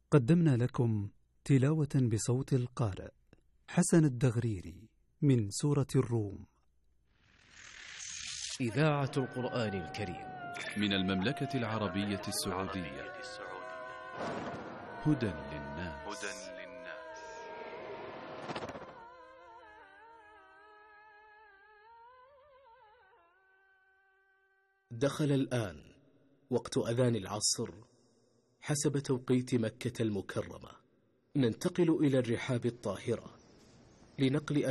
قدمنا لكم تلاوة بصوت القارئ حسن الدغريري من سورة الروم. إذاعة القرآن الكريم من المملكة العربية السعودية. هدى للناس. دخل الآن وقت أذان العصر حسب توقيت مكة المكرمة. ننتقل إلى الرحاب الطاهرة لنقل